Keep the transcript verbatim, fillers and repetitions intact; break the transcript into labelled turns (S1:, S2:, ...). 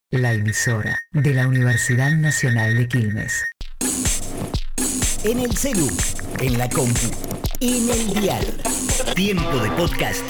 S1: La emisora de la Universidad Nacional de Quilmes.
S2: En el celu, en la compu, en el dial. Tiempo de podcast